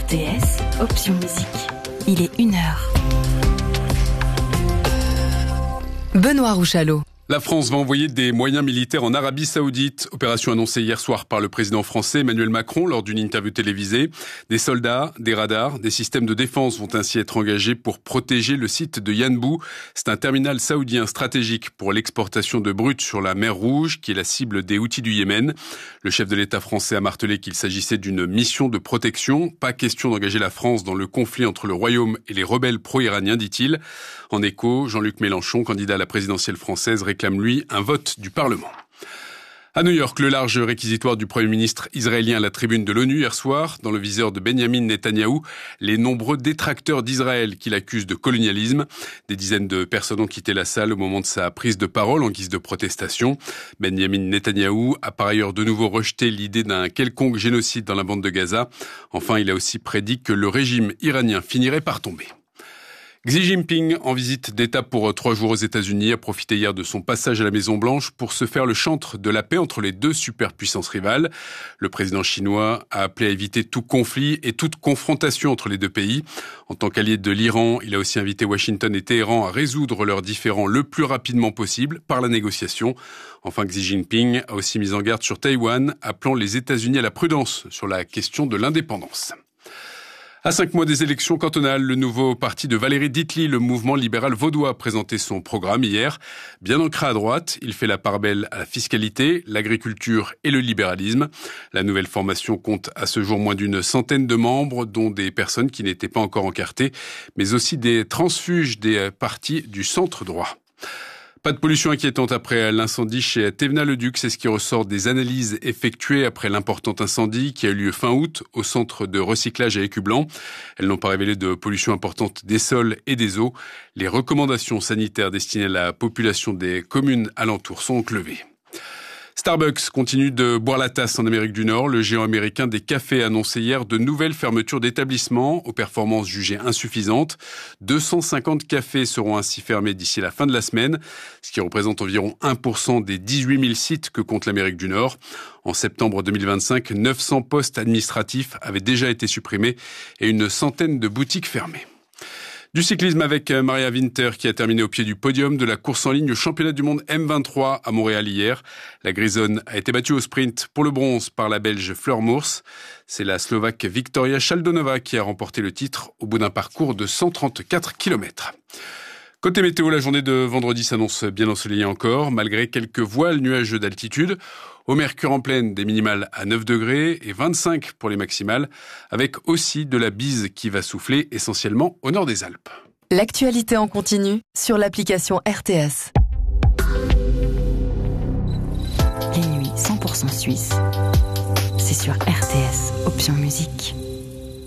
RTS, option musique. Il est 1h. Benoît Rouchalot. La France va envoyer des moyens militaires en Arabie Saoudite. Opération annoncée hier soir par le président français Emmanuel Macron lors d'une interview télévisée. Des soldats, des radars, des systèmes de défense vont ainsi être engagés pour protéger le site de Yanbu. C'est un terminal saoudien stratégique pour l'exportation de brut sur la mer Rouge qui est la cible des Houthis du Yémen. Le chef de l'État français a martelé qu'il s'agissait d'une mission de protection. Pas question d'engager la France dans le conflit entre le Royaume et les rebelles pro-iraniens, dit-il. En écho, Jean-Luc Mélenchon, candidat à la présidentielle française, réclame lui un vote du Parlement. À New York, le large réquisitoire du Premier ministre israélien à la tribune de l'ONU hier soir, dans le viseur de Benyamin Netanyahou, les nombreux détracteurs d'Israël qui l'accusent de colonialisme. Des dizaines de personnes ont quitté la salle au moment de sa prise de parole en guise de protestation. Benyamin Netanyahou a par ailleurs de nouveau rejeté l'idée d'un quelconque génocide dans la bande de Gaza. Enfin, il a aussi prédit que le régime iranien finirait par tomber. Xi Jinping, en visite d'État pour 3 jours aux États-Unis, a profité hier de son passage à la Maison-Blanche pour se faire le chantre de la paix entre les deux superpuissances rivales. Le président chinois a appelé à éviter tout conflit et toute confrontation entre les deux pays. En tant qu'allié de l'Iran, il a aussi invité Washington et Téhéran à résoudre leurs différends le plus rapidement possible par la négociation. Enfin, Xi Jinping a aussi mis en garde sur Taïwan, appelant les États-Unis à la prudence sur la question de l'indépendance. À 5 mois des élections cantonales, le nouveau parti de Valérie Dittli, le mouvement libéral vaudois, a présenté son programme hier. Bien ancré à droite, il fait la part belle à la fiscalité, l'agriculture et le libéralisme. La nouvelle formation compte à ce jour moins d'une centaine de membres, dont des personnes qui n'étaient pas encore encartées, mais aussi des transfuges des partis du centre droit. Pas de pollution inquiétante après l'incendie chez Thévenat-le-Duc, c'est ce qui ressort des analyses effectuées après l'important incendie qui a eu lieu fin août au centre de recyclage à Écublanc. Elles n'ont pas révélé de pollution importante des sols et des eaux. Les recommandations sanitaires destinées à la population des communes alentours sont levées. Starbucks continue de boire la tasse en Amérique du Nord. Le géant américain des cafés a annoncé hier de nouvelles fermetures d'établissements aux performances jugées insuffisantes. 250 cafés seront ainsi fermés d'ici la fin de la semaine, ce qui représente environ 1% des 18 000 sites que compte l'Amérique du Nord. En septembre 2025, 900 postes administratifs avaient déjà été supprimés et une centaine de boutiques fermées. Du cyclisme avec Maria Winter qui a terminé au pied du podium de la course en ligne au championnat du monde M23 à Montréal hier. La Grisonne a été battue au sprint pour le bronze par la Belge Fleur Mours. C'est la Slovaque Victoria Chaldonova qui a remporté le titre au bout d'un parcours de 134 km. Côté météo, la journée de vendredi s'annonce bien ensoleillée encore, malgré quelques voiles nuageux d'altitude. Au mercure en pleine, des minimales à 9 degrés et 25 pour les maximales, avec aussi de la bise qui va souffler essentiellement au nord des Alpes. L'actualité en continu sur l'application RTS. Les nuits 100% suisses, c'est sur RTS, option musique.